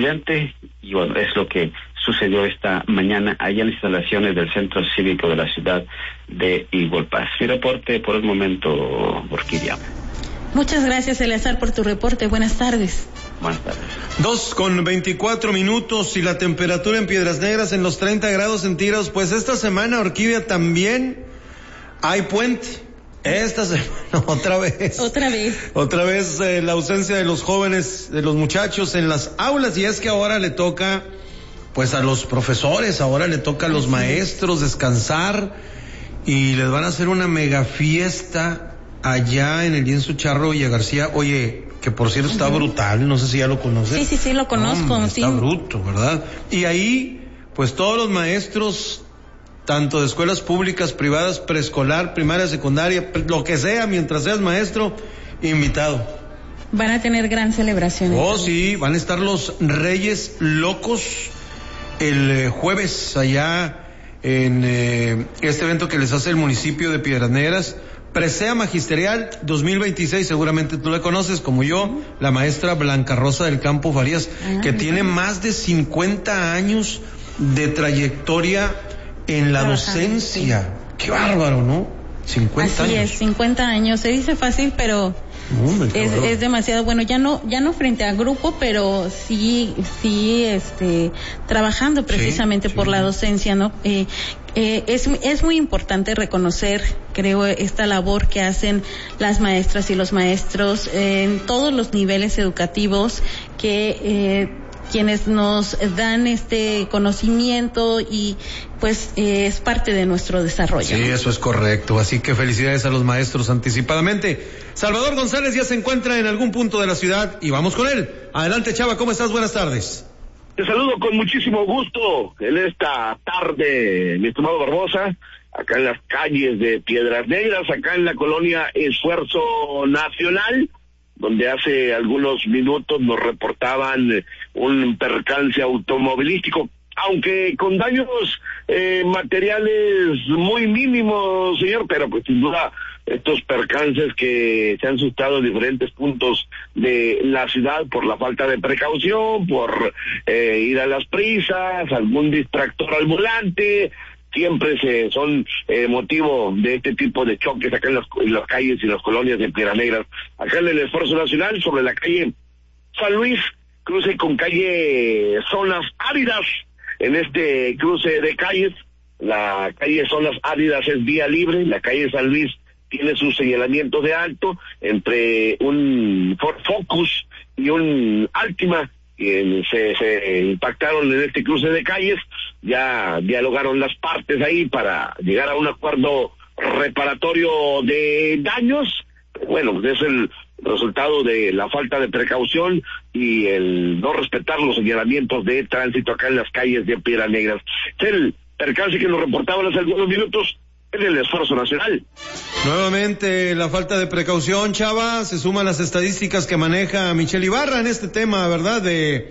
accidente y bueno, es lo que sucedió esta mañana allá en las instalaciones del Centro Cívico de la ciudad de Igualpaz. Mi reporte por el momento, Orquídea. Muchas gracias, Eleazar, por tu reporte. Buenas tardes. Buenas tardes. 2:24 y la temperatura en Piedras Negras en los 30 grados centígrados. Pues esta semana, Orquídea, también hay puente. Esta semana, otra vez la ausencia de los jóvenes, de los muchachos en las aulas, y es que ahora le toca pues a los profesores, ahora le toca a los maestros descansar y les van a hacer una mega fiesta allá en el Lienzo Charro Villa García. Oye, que por cierto está brutal, no sé si ya lo conoces. Sí, lo conozco. Está bruto, ¿verdad? Y ahí, pues todos los maestros, tanto de escuelas públicas, privadas, preescolar, primaria, secundaria, lo que sea, mientras seas maestro, invitado. Van a tener gran celebración. Oh, sí, van a estar los Reyes Locos el jueves allá en este evento que les hace el municipio de Piedras Negras. Presea Magisterial 2026, seguramente tú la conoces como yo, la maestra Blanca Rosa del Campo Farías, que tiene más de 50 años de trayectoria en la docencia. Sí. Qué bárbaro, ¿no? 50 años. Así es, 50 años. Se dice fácil, pero es demasiado. Bueno, ya no frente a grupo, pero sí, trabajando precisamente por la docencia, ¿no? Es muy importante reconocer, creo, esta labor que hacen las maestras y los maestros en todos los niveles educativos, que quienes nos dan este conocimiento y pues es parte de nuestro desarrollo. Sí, eso es correcto, así que felicidades a los maestros anticipadamente. Salvador González ya se encuentra en algún punto de la ciudad y vamos con él. Adelante, Chava, ¿cómo estás? Buenas tardes. Te saludo con muchísimo gusto en esta tarde, mi estimado Barbosa, acá en las calles de Piedras Negras, acá en la colonia Esfuerzo Nacional, donde hace algunos minutos nos reportaban un percance automovilístico, aunque con daños materiales muy mínimos, señor, pero pues sin duda estos percances que se han suscitado en diferentes puntos de la ciudad por la falta de precaución, por ir a las prisas, algún distractor al volante, siempre son motivo de este tipo de choques acá en las calles y las colonias de Piedras Negras. Acá en el Esfuerzo Nacional, sobre la calle San Luis, cruce con calle Zonas Áridas. En este cruce de calles, la calle Zonas Áridas es vía libre, la calle San Luis tiene sus señalamientos de alto entre un Ford Focus y un Altima, que se impactaron en este cruce de calles. Ya dialogaron las partes ahí para llegar a un acuerdo reparatorio de daños. Bueno, es el resultado de la falta de precaución y el no respetar los señalamientos de tránsito acá en las calles de Piedras Negras. Es el percance que nos reportaban hace algunos minutos en el Esfuerzo Nacional. Nuevamente la falta de precaución, Chava, se suman las estadísticas que maneja Michelle Ibarra en este tema, ¿verdad? De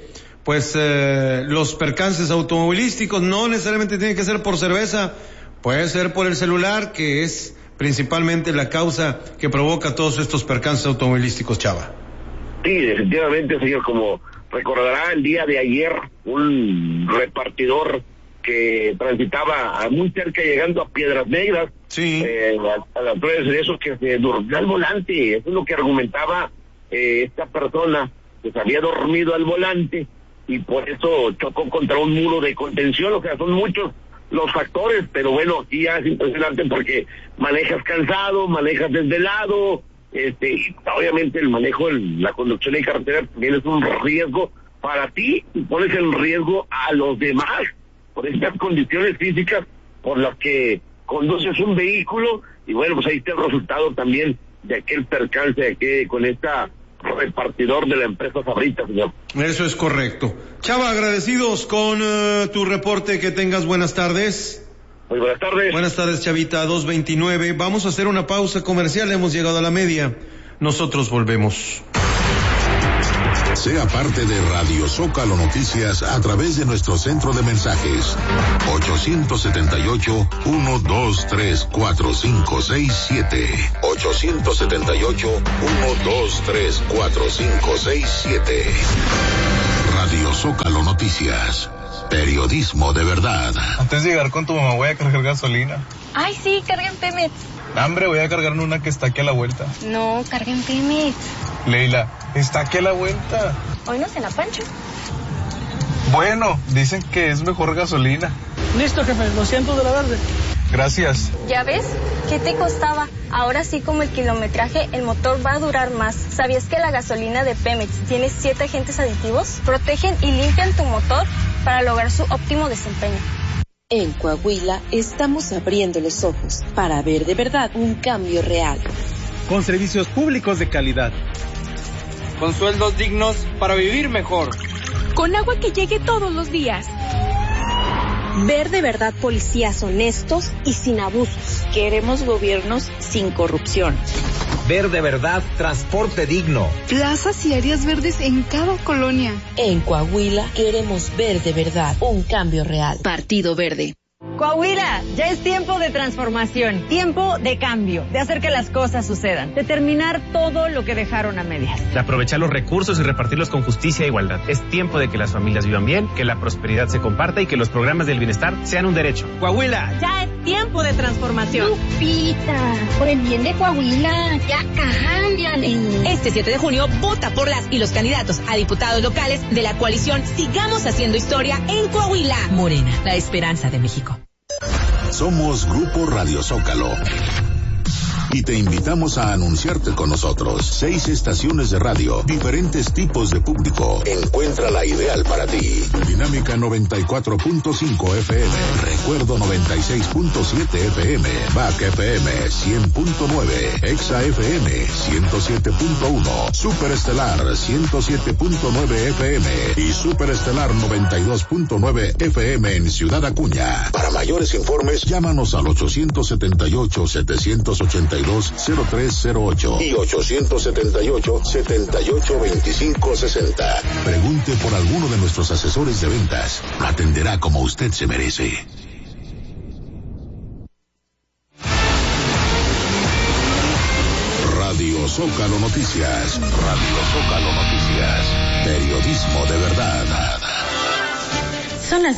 los percances automovilísticos. No necesariamente tiene que ser por cerveza, puede ser por el celular, que es principalmente la causa que provoca todos estos percances automovilísticos, Chava. Sí, definitivamente, señor, como recordará, el día de ayer un repartidor que transitaba muy cerca llegando a Piedras Negras, sí, a las redes de eso, que se durmió al volante. Eso es lo que argumentaba esta persona, que se había dormido al volante y por eso chocó contra un muro de contención. O sea, son muchos los factores, pero bueno, aquí ya es impresionante porque manejas cansado, manejas desvelado, y obviamente el manejo, la conducción en carretera también es un riesgo para ti y pones en riesgo a los demás por estas condiciones físicas por las que conduces un vehículo. Y bueno, pues ahí está el resultado también de aquel percance que con esta repartidor de la empresa Sabrita, señor. Eso es correcto. Chava, agradecidos con tu reporte, que tengas buenas tardes. Muy buenas tardes. Buenas tardes, Chavita, 2:29. Vamos a hacer una pausa comercial, hemos llegado a la media. Nosotros volvemos. Sea parte de Radio Zócalo Noticias a través de nuestro centro de mensajes 878-123-4567 878-123-4567. Radio Radio Zócalo Noticias. Periodismo de verdad. Antes de llegar con tu mamá voy a cargar gasolina. Ay, sí, carga en Pemex. Hambre, voy a cargar en una que está aquí a la vuelta. No, carga en Pemex. Leila, está aquí a la vuelta. Hoy no se la pancho. Bueno, dicen que es mejor gasolina. Listo, jefe, los 100 de la verde. Gracias. ¿Ya ves? ¿Qué te costaba? Ahora sí, como el kilometraje, el motor va a durar más. ¿Sabías que la gasolina de Pemex tiene 7 agentes aditivos? Protegen y limpian tu motor para lograr su óptimo desempeño. En Coahuila estamos abriendo los ojos para ver de verdad un cambio real. Con servicios públicos de calidad. Con sueldos dignos para vivir mejor. Con agua que llegue todos los días. Ver de verdad policías honestos y sin abusos. Queremos gobiernos sin corrupción. Ver de verdad transporte digno. Plazas y áreas verdes en cada colonia. En Coahuila queremos ver de verdad un cambio real. Partido Verde. Coahuila, ya es tiempo de transformación, tiempo de cambio, de hacer que las cosas sucedan, de terminar todo lo que dejaron a medias. De aprovechar los recursos y repartirlos con justicia e igualdad. Es tiempo de que las familias vivan bien, que la prosperidad se comparta y que los programas del bienestar sean un derecho. Coahuila, ya es tiempo de transformación. Lupita, por el bien de Coahuila, ya cámbiale. Este 7 de junio, vota por las y los candidatos a diputados locales de la coalición Sigamos Haciendo Historia en Coahuila. Morena, la esperanza de México. Somos Grupo Radio Zócalo y te invitamos a anunciarte con nosotros. 6 estaciones de radio, diferentes tipos de público. Encuentra la ideal para ti. Dinámica 94.5 FM, Recuerdo 96.7 FM, Back FM 100.9, Exa FM 107.1, Superestelar 107.9 FM y Superestelar 92.9 FM en Ciudad Acuña. Para mayores informes, llámanos al 878-782-0308 y 878-782560. Pregunte por alguno de nuestros asesores de ventas. Lo atenderá como usted se merece. Radio Zócalo Noticias. Radio Zócalo Noticias. Periodismo de verdad. Son las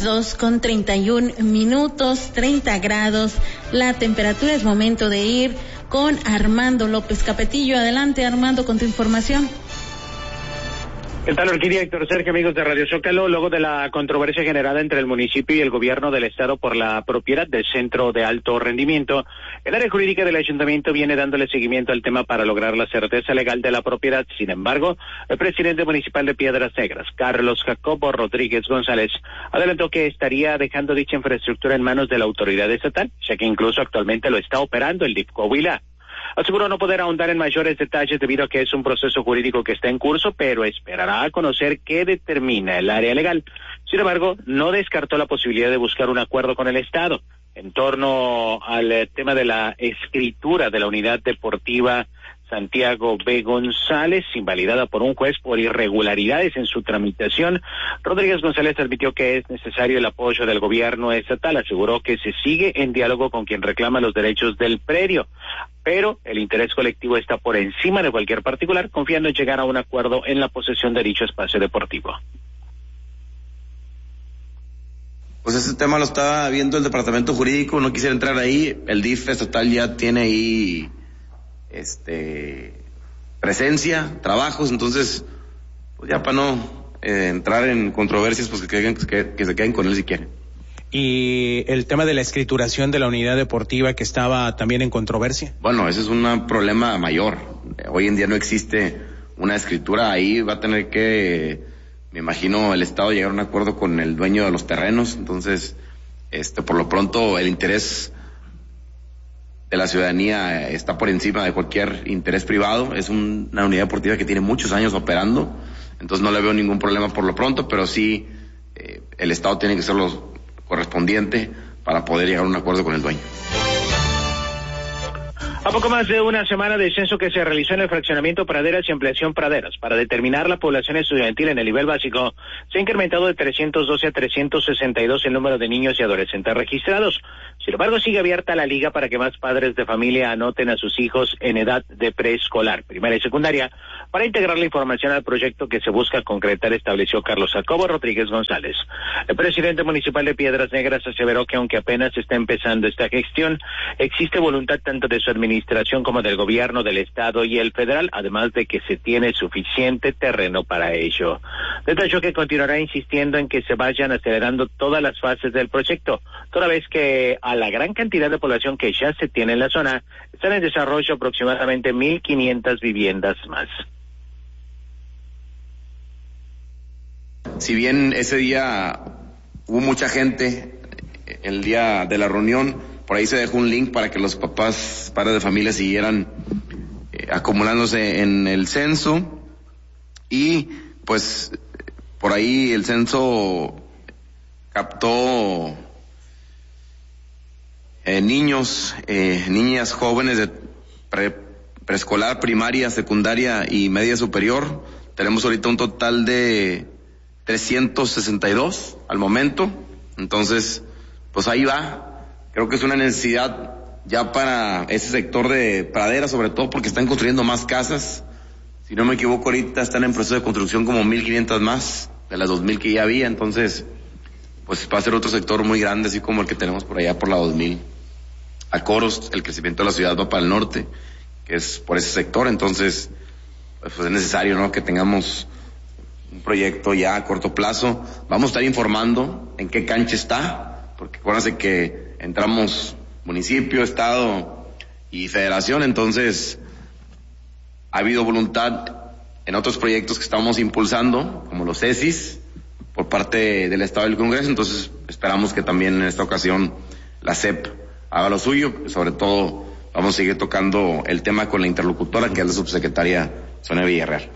2:31, 30 grados. La temperatura, es momento de ir con Armando López Capetillo. Adelante, Armando, con tu información. ¿Qué tal, Orquídea, Héctor Sergio, amigos de Radio Zócalo? Luego de la controversia generada entre el municipio y el gobierno del estado por la propiedad del centro de alto rendimiento, el área jurídica del ayuntamiento viene dándole seguimiento al tema para lograr la certeza legal de la propiedad. Sin embargo, el presidente municipal de Piedras Negras, Carlos Jacobo Rodríguez González, adelantó que estaría dejando dicha infraestructura en manos de la autoridad estatal, ya que incluso actualmente lo está operando el DIF Coahuila. Aseguró no poder ahondar en mayores detalles debido a que es un proceso jurídico que está en curso, pero esperará a conocer qué determina el área legal. Sin embargo, no descartó la posibilidad de buscar un acuerdo con el Estado en torno al tema de la escritura de la unidad deportiva Santiago B. González, invalidada por un juez por irregularidades en su tramitación. Rodríguez González admitió que es necesario el apoyo del gobierno estatal. Aseguró que se sigue en diálogo con quien reclama los derechos del predio, pero el interés colectivo está por encima de cualquier particular, confiando en llegar a un acuerdo en la posesión de dicho espacio deportivo. Pues ese tema lo está viendo el departamento jurídico, no quisiera entrar ahí. El DIF estatal ya tiene ahí presencia, trabajos, entonces pues ya para no entrar en controversias, pues que se queden con él si quieren. Y el tema de la escrituración de la unidad deportiva que estaba también en controversia. Bueno, ese es un problema mayor. Hoy en día no existe una escritura, ahí va a tener que, me imagino, el Estado llegar a un acuerdo con el dueño de los terrenos. Entonces, por lo pronto el interés de la ciudadanía está por encima de cualquier interés privado. Es una unidad deportiva que tiene muchos años operando, entonces no le veo ningún problema por lo pronto, pero sí el Estado tiene que ser lo correspondiente para poder llegar a un acuerdo con el dueño. A poco más de una semana de censo que se realizó en el fraccionamiento Praderas y ampliación Praderas para determinar la población estudiantil en el nivel básico, se ha incrementado de 312 a 362 el número de niños y adolescentes registrados. Sin embargo, sigue abierta la liga para que más padres de familia anoten a sus hijos en edad de preescolar, primaria y secundaria, para integrar la información al proyecto que se busca concretar, estableció Carlos Jacobo Rodríguez González. El presidente municipal de Piedras Negras aseveró que aunque apenas está empezando esta gestión, existe voluntad tanto de su administración como del gobierno del estado y el federal, además de que se tiene suficiente terreno para ello. Detalló que continuará insistiendo en que se vayan acelerando todas las fases del proyecto, toda vez que a la gran cantidad de población que ya se tiene en la zona, están en desarrollo aproximadamente 1,500 viviendas más. Si bien ese día hubo mucha gente, el día de la reunión, por ahí se dejó un link para que los padres de familia siguieran acumulándose en el censo, y pues por ahí el censo captó niños, niñas jóvenes de preescolar, primaria, secundaria y media superior. Tenemos ahorita un total de 362 al momento, entonces pues ahí va. Creo que es una necesidad ya para ese sector de praderas, sobre todo porque están construyendo más casas. Si no me equivoco, ahorita están en proceso de construcción como 1,500 más de las 2,000 que ya había. Entonces, pues va a ser otro sector muy grande, así como el que tenemos por allá por la 2000. A Coros, el crecimiento de la ciudad va para el norte, que es por ese sector. Entonces, pues es necesario, ¿no?, que tengamos un proyecto ya a corto plazo. Vamos a estar informando en qué cancha está, porque acuérdense que entramos municipio, estado y federación, entonces ha habido voluntad en otros proyectos que estamos impulsando, como los CESIS, por parte del estado y del Congreso. Entonces esperamos que también en esta ocasión la CEP haga lo suyo. Sobre todo vamos a seguir tocando el tema con la interlocutora, que es la subsecretaria Sonia Villarreal.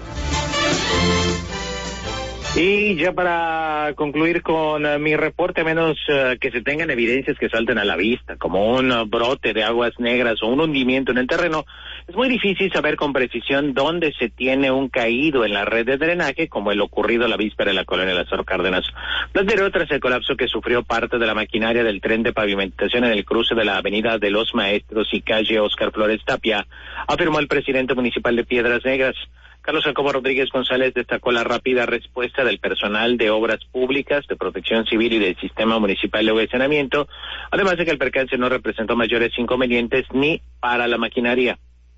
Y ya para concluir con mi reporte, a menos que se tengan evidencias que salten a la vista, como un brote de aguas negras o un hundimiento en el terreno, es muy difícil saber con precisión dónde se tiene un caído en la red de drenaje, como el ocurrido la víspera en la colonia Lázaro Cárdenas. Lo anterior tras el colapso que sufrió parte de la maquinaria del tren de pavimentación en el cruce de la avenida de los Maestros y calle Óscar Flores Tapia, afirmó el presidente municipal de Piedras Negras. Carlos Jacobo Rodríguez González destacó la rápida respuesta del personal de obras públicas, de protección civil y del sistema municipal de saneamiento, además de que el percance no representó mayores inconvenientes ni para la maquinaria.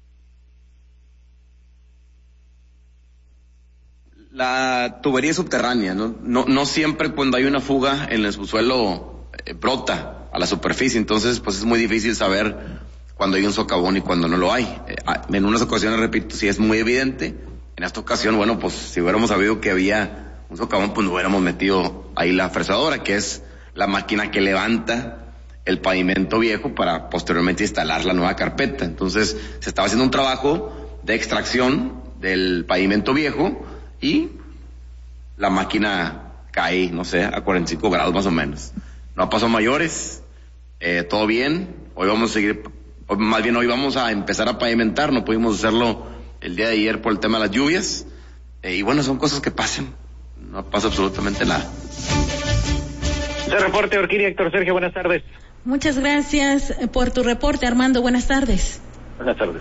La tubería subterránea, no siempre cuando hay una fuga en el subsuelo brota a la superficie, entonces pues es muy difícil saber cuando hay un socavón y cuando no lo hay. En unas ocasiones, repito, sí es muy evidente. En esta ocasión, bueno, pues si hubiéramos sabido que había un socavón, pues no hubiéramos metido ahí la fresadora, que es la máquina que levanta el pavimento viejo para posteriormente instalar la nueva carpeta. Entonces se estaba haciendo un trabajo de extracción del pavimento viejo y la máquina cae, no sé, a 45 grados más o menos. No ha pasado mayores, todo bien. Hoy vamos a seguir, más bien hoy vamos a empezar a pavimentar. No pudimos hacerlo el día de ayer por el tema de las lluvias, y bueno, son cosas que pasan, no pasa absolutamente nada. De reporte, Orquídea, Héctor Sergio, buenas tardes. Muchas gracias por tu reporte, Armando, buenas tardes. Buenas tardes.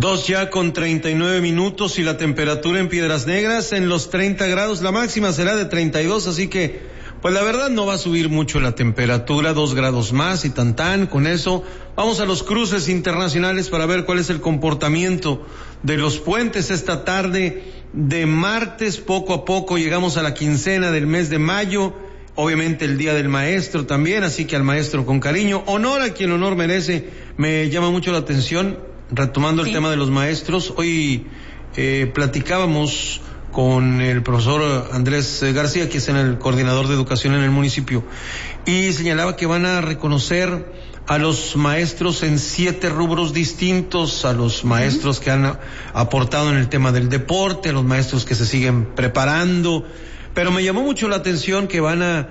2:39 y la temperatura en Piedras Negras en los 30 grados, la máxima será de 32, así que pues la verdad no va a subir mucho la temperatura, 2 grados más y tan. Con eso vamos a los cruces internacionales para ver cuál es el comportamiento de los puentes esta tarde de martes. Poco a poco llegamos a la quincena del mes de mayo, obviamente el Día del Maestro también, así que al maestro con cariño, honor a quien honor merece. Me llama mucho la atención, retomando el tema de los maestros, hoy platicábamos con el profesor Andrés García, que es el coordinador de educación en el municipio, y señalaba que van a reconocer a los maestros en 7 rubros distintos, a los maestros que han aportado en el tema del deporte, a los maestros que se siguen preparando, pero me llamó mucho la atención que van a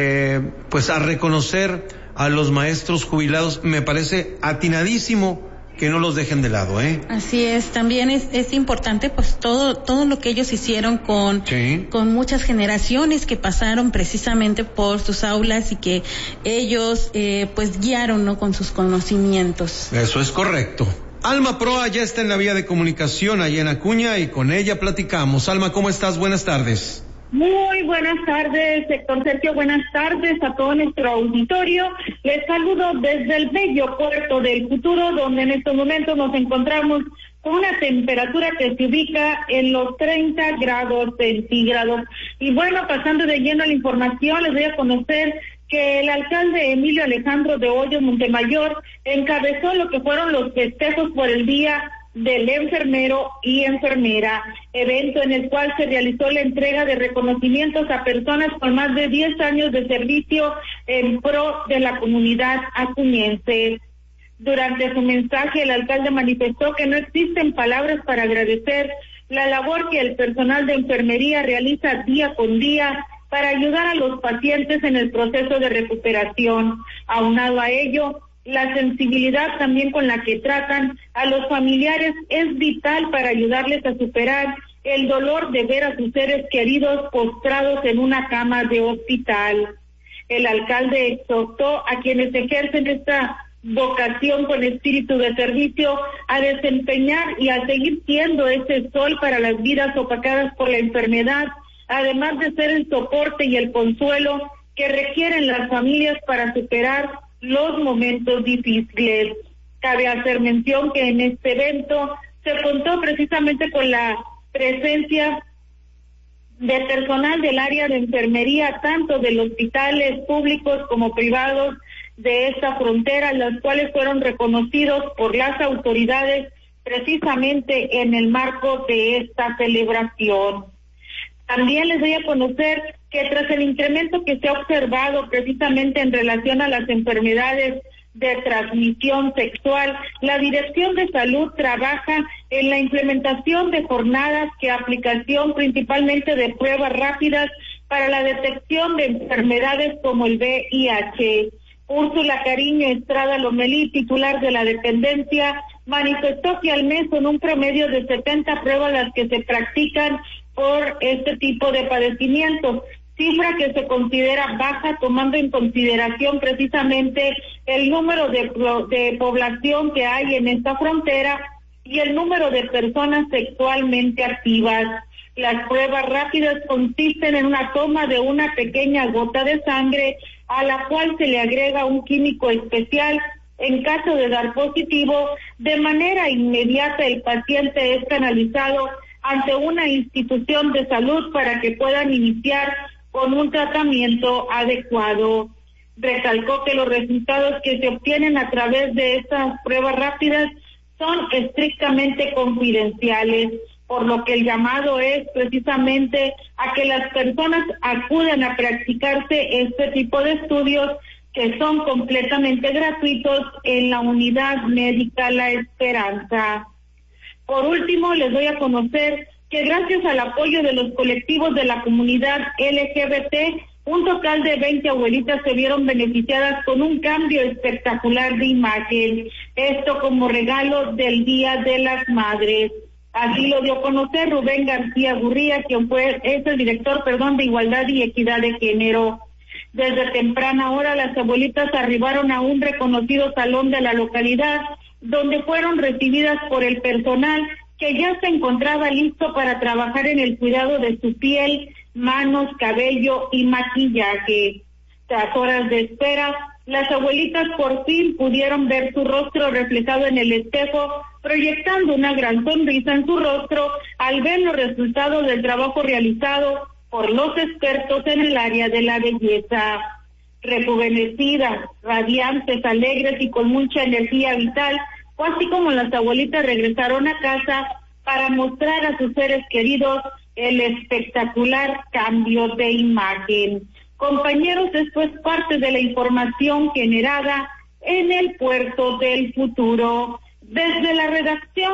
reconocer a los maestros jubilados. Me parece atinadísimo que no los dejen de lado, Así es, también es importante pues todo lo que ellos hicieron con muchas generaciones que pasaron precisamente por sus aulas y que ellos pues guiaron, ¿no?, con sus conocimientos. Eso es correcto. Alma Proa ya está en la vía de comunicación allá en Acuña y con ella platicamos. Alma, ¿cómo estás? Buenas tardes. Muy buenas tardes, Héctor Sergio, buenas tardes a todo nuestro auditorio. Les saludo desde el bello puerto del Futuro, donde en estos momentos nos encontramos con una temperatura que se ubica en los 30 grados centígrados. Y bueno, pasando de lleno a la información, les voy a conocer que el alcalde Emilio Alejandro de Hoyos Montemayor encabezó lo que fueron los festejos por el Día del Enfermero y Enfermera, evento en el cual se realizó la entrega de reconocimientos a personas con más de 10 años de servicio en pro de la comunidad acuñense. Durante su mensaje, el alcalde manifestó que no existen palabras para agradecer la labor que el personal de enfermería realiza día con día para ayudar a los pacientes en el proceso de recuperación. Aunado a ello, la sensibilidad también con la que tratan a los familiares es vital para ayudarles a superar el dolor de ver a sus seres queridos postrados en una cama de hospital. El alcalde exhortó a quienes ejercen esta vocación con espíritu de servicio a desempeñar y a seguir siendo ese sol para las vidas opacadas por la enfermedad, además de ser el soporte y el consuelo que requieren las familias para superar los momentos difíciles. Cabe hacer mención que en este evento se contó precisamente con la presencia de personal del área de enfermería, tanto de los hospitales públicos como privados de esta frontera, los cuales fueron reconocidos por las autoridades precisamente en el marco de esta celebración. También les voy a conocer que tras el incremento que se ha observado precisamente en relación a las enfermedades de transmisión sexual, la Dirección de Salud trabaja en la implementación de jornadas que aplicación principalmente de pruebas rápidas para la detección de enfermedades como el VIH. Úrsula Cariño Estrada Lomelí, titular de la dependencia, manifestó que al mes son un promedio de 70 pruebas las que se practican por este tipo de padecimientos, cifra que se considera baja tomando en consideración precisamente el número de población que hay en esta frontera y el número de personas sexualmente activas. Las pruebas rápidas consisten en una toma de una pequeña gota de sangre a la cual se le agrega un químico especial. En caso de dar positivo, de manera inmediata el paciente es canalizado ante una institución de salud para que puedan iniciar con un tratamiento adecuado. Recalcó que los resultados que se obtienen a través de estas pruebas rápidas son estrictamente confidenciales, por lo que el llamado es precisamente a que las personas acudan a practicarse este tipo de estudios que son completamente gratuitos en la unidad médica La Esperanza. Por último, les doy a conocer que gracias al apoyo de los colectivos de la comunidad LGBT, un total de 20 abuelitas se vieron beneficiadas con un cambio espectacular de imagen, esto como regalo del Día de las Madres. Así lo dio a conocer Rubén García Gurría, quien es el director, de Igualdad y Equidad de Género. Desde temprana hora las abuelitas arribaron a un reconocido salón de la localidad, donde fueron recibidas por el personal que ya se encontraba listo para trabajar en el cuidado de su piel, manos, cabello y maquillaje. Tras horas de espera, las abuelitas por fin pudieron ver su rostro reflejado en el espejo, proyectando una gran sonrisa en su rostro al ver los resultados del trabajo realizado por los expertos en el área de la belleza. Rejuvenecidas, radiantes, alegres y con mucha energía vital, fue así como las abuelitas regresaron a casa para mostrar a sus seres queridos el espectacular cambio de imagen. Compañeros, esto es parte de la información generada en el Puerto del Futuro. Desde la redacción